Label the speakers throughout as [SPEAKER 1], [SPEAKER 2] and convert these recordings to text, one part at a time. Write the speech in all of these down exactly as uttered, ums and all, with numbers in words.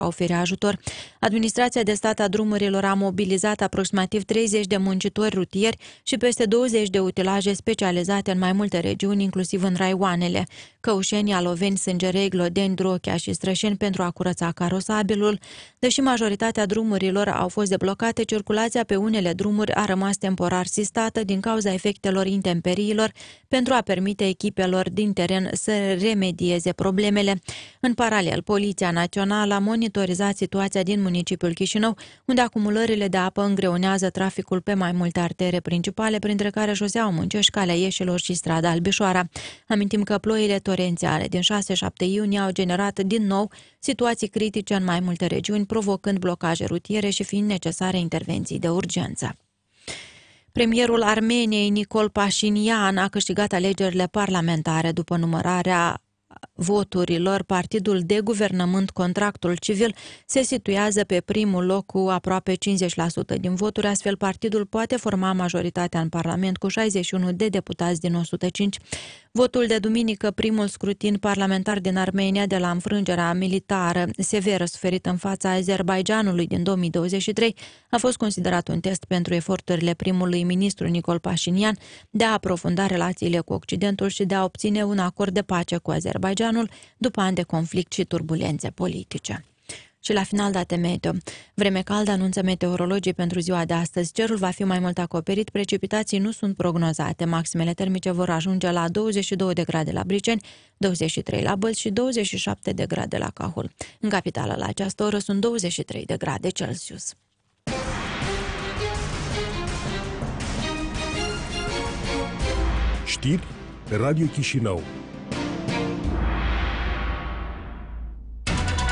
[SPEAKER 1] a oferi ajutor. Administrația de stat a drumurilor a mobilizat aproximativ treizeci de muncitori rutieri și peste douăzeci de utilaje specializate în mai multe regiuni, inclusiv în Raioanele, Căușeni, Aloveni, Sângerei, Glodeni, Drochea și Strășeni, pentru a curăța carosabilul. Deși majoritatea drumurilor au fost deblocate, circulația pe unele drumuri a rămas temporar sistată din cauza efectelor intemperiilor pentru a permite echipelor din teren să remedieze problemele. În paralel, Poliția Națională a monitorizat situația din municipiul Chișinău, unde acumulările de apă îngreunează traficul pe mai multe artere principale, printre care șoseaua Muncești, Calea Ieșilor și strada Albișoara. Amintim că ploile torențiale din șase șapte iunie au generat din nou situații critice în mai multe regiuni, provocând blocaje rutiere și fiind necesare intervenții de urgență. Premierul Armeniei, Nicol Pașinian, a câștigat alegerile parlamentare. După numărarea voturilor, partidul de guvernământ Contractul Civil se situează pe primul loc cu aproape cincizeci la sută din voturi, astfel partidul poate forma majoritatea în Parlament cu șaizeci și unu de deputați din o sută cinci. Votul de duminică, primul scrutin parlamentar din Armenia de la înfrângerea militară severă suferită în fața Azerbaidjanului din două mii douăzeci și trei, a fost considerat un test pentru eforturile primului ministru Nicol Pașinian de a aprofunda relațiile cu Occidentul și de a obține un acord de pace cu Azerbaidjanul după ani de conflict și turbulențe politice. Și la final, date meteo. Vreme caldă anunță meteorologii pentru ziua de astăzi. Cerul va fi mai mult acoperit, precipitații nu sunt prognozate. Maximele termice vor ajunge la douăzeci și două de grade la Briceni, douăzeci și trei la Bălți și douăzeci și șapte de grade la Cahul. În capitală, la această oră, sunt douăzeci și trei de grade Celsius.
[SPEAKER 2] Știri Radio Chișinău.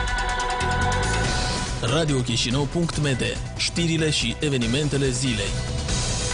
[SPEAKER 3] radio chișinău punct m d. Știrile și evenimentele zilei.